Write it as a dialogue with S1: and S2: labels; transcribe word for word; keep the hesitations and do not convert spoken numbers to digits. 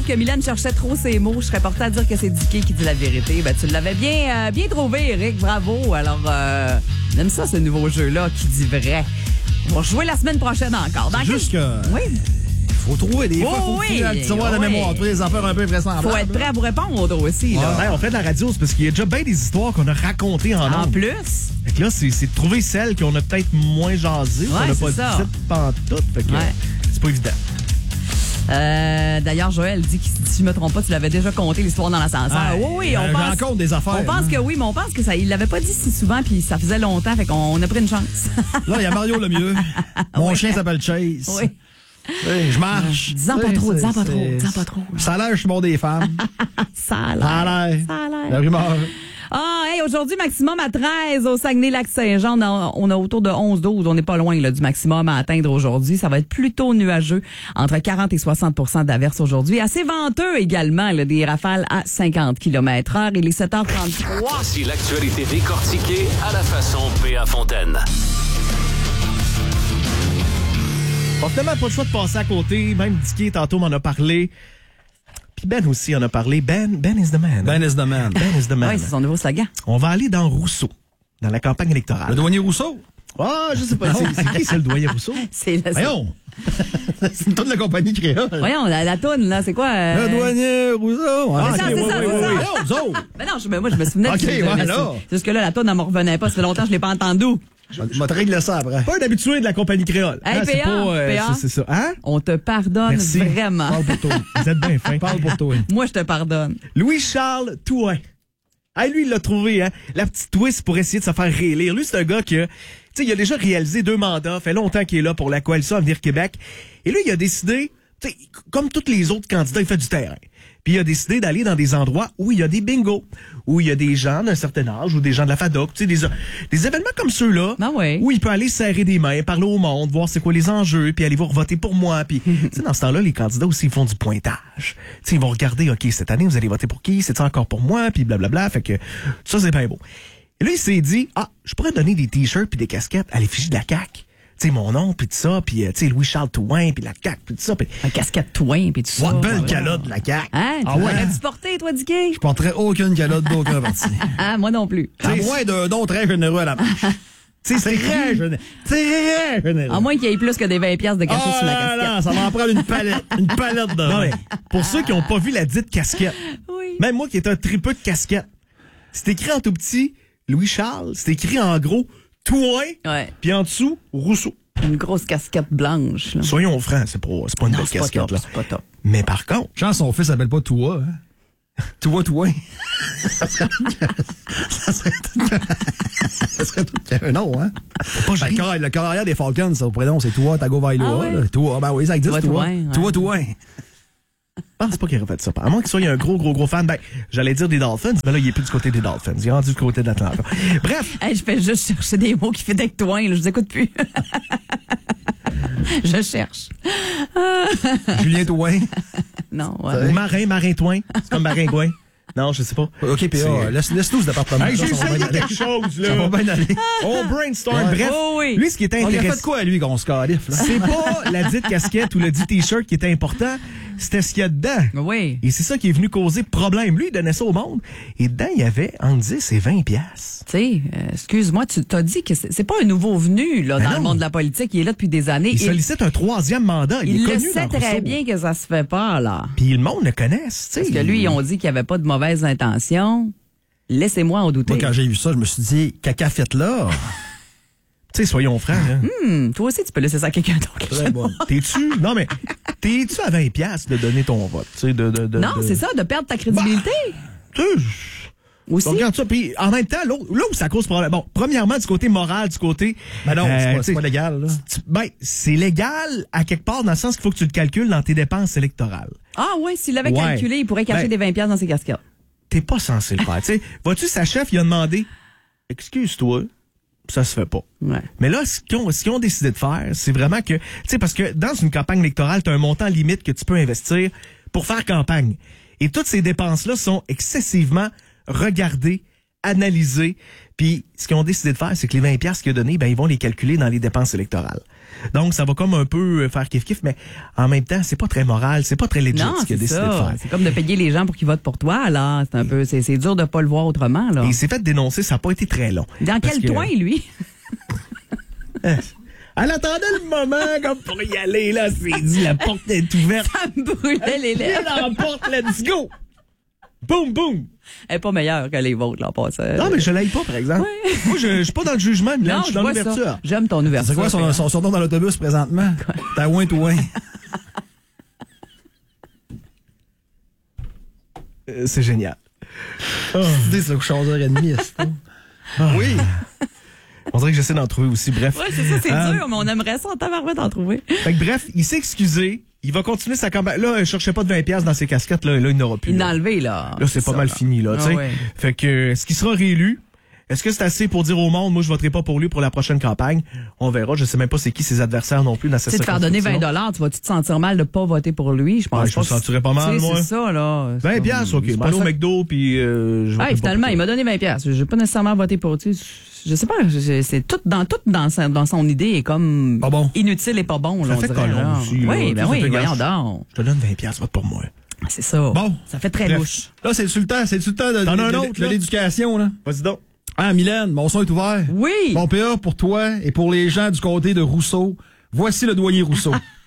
S1: Que Mylène cherchait trop ses mots, je serais portée à dire que c'est Dicky qui dit la vérité. Ben, tu l'avais bien, euh, bien trouvé, Eric. Bravo. Alors, euh, on aime ça, ce nouveau jeu-là qui dit vrai. On va jouer la semaine prochaine encore. Dans
S2: Juste
S1: quel...
S2: que...
S1: Oui.
S2: Faut trouver des fois,
S1: Oh,
S2: faut
S1: oui,
S2: que tu savoir
S1: oui.
S2: la mémoire, tous les affaires un peu vraisemblables.
S1: Faut être prêt à vous répondre aussi. Là.
S3: Ouais, on fait de la radio, c'est parce qu'il y a déjà bien des histoires qu'on a racontées en
S1: En
S3: ondes.
S1: plus,
S3: Fait que là, c'est, c'est de trouver celles qu'on a peut-être moins jasées,
S1: Ouais,
S3: qu'on n'a
S1: c'est
S3: pas
S1: ça.
S3: dites pantoute. Fait que
S1: Ouais.
S3: c'est pas évident.
S1: euh, d'ailleurs, Joël dit que si je me trompe pas, tu l'avais déjà compté l'histoire dans l'ascenseur.
S2: Ah,
S1: oui, oui, on
S2: euh,
S1: pense...
S2: j'en compte des affaires.
S1: On pense
S2: hein.
S1: que oui, mais on pense que ça, il l'avait pas dit si souvent, puis ça faisait longtemps, fait qu'on on a pris une chance.
S2: Là, il y a Mario Lemieux. Mon
S1: Oui.
S2: chien s'appelle Chase.
S1: Oui.
S2: Oui, je marche.
S1: Dis-en pas
S2: Oui,
S1: trop,
S2: c'est-
S1: dis-en pas trop,
S2: c'est-
S1: dis-en pas trop.
S2: Ça a l'air, je suis bon des femmes.
S1: Ça a
S2: Ça
S1: l'air.
S2: a l'air.
S1: Ça a l'air.
S2: La rumeur.
S1: Ah, hey, aujourd'hui, maximum à treize au Saguenay-Lac-Saint-Jean. On a, on a autour de onze douze. On n'est pas loin là, du maximum à atteindre aujourd'hui. Ça va être plutôt nuageux, entre quarante et soixante d'averses aujourd'hui. Assez venteux également, là, des rafales à cinquante kilomètres heure. Il est sept heures trente-trois.
S4: Voici l'actualité décortiquée à la façon P A Fontaine.
S3: On n'a finalement pas le choix de passer à côté. Même Dicky, tantôt, m'en a parlé. Puis Ben aussi en a parlé. Ben, Ben is the man.
S2: Ben is the man.
S3: Ben is the man.
S1: Oui, c'est son nouveau slogan.
S3: On va aller dans Rousseau, dans la campagne électorale.
S2: Le douanier Rousseau.
S3: Ah, je sais pas. C'est, c'est qui, c'est le doyen Rousseau?
S1: C'est le...
S2: Voyons. C'est toute la compagnie créole.
S1: Voyons, la, la toune, là, c'est quoi? euh,
S2: Le douanier Rousseau.
S3: Ah,
S1: c'est ça,
S3: ok,
S1: c'est
S3: ouais,
S1: ça,
S3: ouais,
S1: c'est
S3: ouais,
S1: ça.
S3: ouais.
S2: Voyons, vous autres.
S1: Ben non, je, ben moi, je me souvenais
S2: Ok,
S1: que
S2: ouais,
S1: mais
S2: là.
S1: c'est juste que là, la toune, elle me revenait pas. Ça fait longtemps que je l'ai pas entendue.
S2: Je vais te régler ça après.
S3: Pas un habitué de la compagnie créole.
S1: Hey,
S3: Hein, c'est
S1: P A,
S3: pas, euh,
S1: P A.
S3: c'est, c'est ça. Hein?
S1: On te pardonne
S3: Merci.
S1: vraiment.
S2: Parle pour toi.
S3: Vous êtes bien fin.
S2: Parle pour toi.
S1: Moi, je te pardonne.
S3: Louis-Charles Touin. Hey, lui, il l'a trouvé, hein. La petite twist pour essayer de se faire réélire. Lui, c'est un gars qui a, tu sais, il a déjà réalisé deux mandats, fait longtemps qu'il est là pour la Coalition Avenir Québec. Et lui, il a décidé, tu sais, comme tous les autres candidats, il fait du terrain. Puis il a décidé d'aller dans des endroits où il y a des bingos, où il y a des gens d'un certain âge, ou des gens de la FADOC, tu sais, des, des événements comme ceux-là,
S1: Ah ouais.
S3: où il peut aller serrer des mains, parler au monde, voir c'est quoi les enjeux, puis aller voir voter pour moi. Puis, tu sais, dans ce temps-là, les candidats aussi, ils font du pointage. Tu sais, ils vont regarder, OK, cette année, vous allez voter pour qui? C'est encore pour moi? Puis blablabla. Fait que ça, c'est bien beau. Et là, il s'est dit, ah, je pourrais donner des t-shirts puis des casquettes à l'effigie de la C A Q. Tu sais, mon nom, puis tout ça, puis tu sais, Louis-Charles Touin, puis la C A Q, puis tout ça. Pis...
S1: Un casquette Touin, puis tout ça.
S2: What belle
S1: Ouais.
S2: calotte de la C A Q.
S1: Hein?
S2: Ah
S1: Tu
S2: ouais?
S1: l'aurais-tu porté, toi, Dicky?
S2: Je porterai aucune calotte d'aucun parti.
S1: Ah, moi non plus.
S2: À moins d'un don très généreux à la marche.
S3: Tu sais, c'est
S2: Très généreux. Très généreux.
S1: À moins qu'il y ait plus que des vingt piastres de cachés
S2: Ah
S1: sur la
S2: là
S1: casquette.
S2: là, ça va en prendre une palette. Une palette de
S3: Non,
S2: vin.
S3: mais pour ceux qui n'ont pas vu la dite casquette,
S1: Oui.
S3: même moi qui est un tripeux de casquette, c'est écrit en tout petit Louis-Charles, c'est écrit en gros Touin,
S1: Ouais.
S3: puis en dessous Rousseau.
S1: Une grosse casquette blanche, là.
S3: Soyons francs, c'est pas, c'est pas une
S1: Non,
S3: belle
S1: c'est pas
S3: casquette,
S1: top,
S3: là.
S1: c'est pas top.
S3: Mais par contre,
S2: Chance, son fils s'appelle pas Toua. Hein? Toua Touin. ça serait ça serait ça serait tout un nom, hein?
S3: pas
S2: Ben, le corps- le corps arrière des Falcons, son prénom, c'est Toua Tagovailoa.
S1: Ah ouais?
S2: là. Toua, ben oui, ça existe,
S1: Toua
S2: Toua.
S1: Touin, ouais.
S2: Toua Touin.
S3: je pense pas qu'il aurait fait ça. À moins qu'il soit un gros, gros, gros fan, ben, j'allais dire des Dolphins, mais là, il est plus du côté des Dolphins. Il est rendu du côté d'Atlanta. Bref.
S1: Hey, je fais juste chercher des mots qui fait avec Touin, là. Je vous écoute plus. Je cherche.
S2: Julien Touin.
S1: Non, ouais.
S3: Ou Marin, Marin-Touin. C'est comme Marin-Gouin. Non, je sais pas.
S2: OK, P A,
S3: C'est-
S2: laisse, laisse-nous ce département.
S3: Hey, j'ai
S2: Ça, ça va
S3: essayé
S2: bien aller.
S3: quelque chose, là.
S2: Ça va bien aller.
S3: On brainstorm.
S2: Ouais.
S3: Bref,
S1: Oh oui.
S3: lui, ce qui est
S2: On a fait
S3: intéressant,
S2: de quoi, lui, qu'on se califfe, là?
S3: c'est pas la dite casquette ou le dit t-shirt qui était important, c'était ce qu'il y a dedans.
S1: Oui.
S3: Et c'est ça qui est venu causer problème. Lui, il donnait ça au monde. Et dedans, il y avait entre dix et vingt piastres.
S1: Tu sais, euh, excuse-moi, tu t'as dit que c'est c'est pas un nouveau venu là,
S3: Ben
S1: dans
S3: non.
S1: le monde de la politique. Il est là depuis des années.
S3: Il sollicite un troisième mandat. Il,
S1: il
S3: est
S1: le
S3: connu
S1: sait
S3: dans
S1: très
S3: Rousseau.
S1: bien que ça se fait pas, là.
S3: Puis le monde le connaisse, tu sais.
S1: Parce que lui, ils ont dit qu'il n'y avait pas de mauvaises intentions. Laissez-moi en douter.
S2: Moi, quand j'ai vu ça, je me suis dit, caca, faites-là.
S3: Tu sais, soyons francs. Hein.
S1: Hum, toi aussi, tu peux laisser ça à quelqu'un d'autre.
S2: Très bon.
S3: T'es-tu... Non, mais t'es-tu à vingt piastres de donner ton vote? Tu sais, de, de, de,
S1: Non,
S3: de-
S1: c'est ça, de perdre ta crédibilité.
S3: Tu sais,
S1: aussi.
S3: on regarde ça. Puis en même temps, là, là où ça cause problème... Bon, premièrement, du côté moral, du côté...
S2: Ben non,
S3: euh,
S2: c'est pas,
S3: tu
S2: c'est
S3: sais,
S2: pas légal, là.
S3: tu- Ben, c'est légal à quelque part dans le sens qu'il faut que tu le calcules dans tes dépenses électorales.
S1: Ah oui, s'il l'avait
S3: Ouais.
S1: calculé, il pourrait cacher
S3: Ben-
S1: des vingt piastres dans ses casquettes.
S3: T'es pas censé le faire. Tu sais, vois-tu, sa chef, il a demandé « Excuse-toi, ça se fait pas. »
S1: Ouais.
S3: Mais là, ce qu'ils ont, ce qu'ils ont décidé de faire, c'est vraiment que, tu sais, parce que dans une campagne électorale, tu as un montant limite que tu peux investir pour faire campagne. Et toutes ces dépenses-là sont excessivement regardées, analysées. Puis, ce qu'ils ont décidé de faire, c'est que les vingt piastres qu'il a donnés, ben, ils vont les calculer dans les dépenses électorales. Donc, ça va comme un peu faire kiff-kiff, mais en même temps, c'est pas très moral, c'est pas très legit
S1: Non,
S3: ce qu'il a
S1: c'est
S3: décidé de
S1: ça.
S3: faire.
S1: C'est comme de payer les gens pour qu'ils votent pour toi, là. C'est un peu, c'est, c'est dur de pas le voir autrement, là.
S3: Et il s'est fait dénoncer, ça n'a pas été très long.
S1: Dans
S3: Parce
S1: quel
S3: que-
S1: toin, lui?
S3: Elle attendait le moment comme pour y aller, là. C'est dit, la porte est ouverte.
S1: Ça me brûlait les
S3: Viens
S1: lèvres.
S3: dans la porte, let's go! Boum, boum!
S1: Elle est pas meilleure que les vôtres, là, en passant.
S3: Non, mais je l'aille pas, par exemple. Moi, je, je suis pas dans le jugement, Mylène,
S1: Non,
S3: je suis
S1: je
S3: dans
S1: vois
S3: l'ouverture.
S1: ça. J'aime ton ouverture.
S2: C'est quoi son, son surnom dans l'autobus présentement? T'as ouin, ouin.
S3: Euh, c'est génial.
S2: C'est ça, couche à onze heures trente. Oui.
S3: On dirait que j'essaie d'en trouver aussi, bref.
S1: Ouais, c'est ça, c'est
S3: Euh,
S1: dur, mais on aimerait ça en tabarouette d'en trouver.
S3: Fait que bref, il s'est excusé. Il va continuer sa campagne. Là, je cherchais pas de vingt piastres dans ses casquettes. Là, là il n'aura plus.
S1: Il
S3: là.
S1: l'a enlevé, là.
S3: Là, c'est pas
S1: ça,
S3: mal
S1: là.
S3: fini, là, tu
S1: Ah
S3: sais.
S1: ouais.
S3: Fait que, est-ce qu'il sera réélu? Est-ce que c'est assez pour dire au monde, moi, je voterai pas pour lui pour la prochaine campagne? On verra. Je sais même pas c'est qui ses adversaires non plus dans cette
S1: Tu sais, te faire donner vingt
S3: circonscription.
S1: dollars, tu vas-tu te sentir mal de pas voter pour lui? Je pense
S3: Ouais, je
S1: pas
S3: me
S1: que-
S3: sentirais pas mal,
S1: Tu sais,
S3: moi.
S1: C'est ça, là. C'est
S3: vingt
S1: comme-
S3: piastres, OK.
S1: c'est
S3: Je
S1: pas
S3: vais aller au
S1: ça.
S3: McDo, puis euh, je voterai
S1: Hey,
S3: pas
S1: finalement,
S3: pour
S1: il
S3: toi.
S1: m'a donné vingt piastres. J'ai pas nécessairement voté pour lui. Je sais pas, je- c'est tout dans tout dans, sa- dans son idée est comme
S2: Pas bon.
S1: inutile et pas bon. Là,
S3: Ça
S1: on
S3: fait
S1: dirait,
S3: colon
S1: là.
S3: aussi, là.
S1: Oui,
S3: Tu
S1: ben
S3: sais,
S1: oui,
S3: ça fait
S1: voyons
S3: gage.
S1: donc.
S3: Je te donne vingt piastres, vote pour moi.
S1: C'est ça.
S2: Bon.
S1: Ça fait très
S3: Bref.
S1: louche.
S2: Là, c'est sur le temps, c'est sur le temps de,
S3: T'en as un
S2: de- de-
S3: autre,
S2: de
S3: là?
S2: l'éducation, là.
S3: Vas-y donc.
S2: Ah, Mylène, mon son est ouvert.
S1: Oui.
S2: Bon P A pour toi et pour les gens du côté de Rousseau. Voici le doyen Rousseau.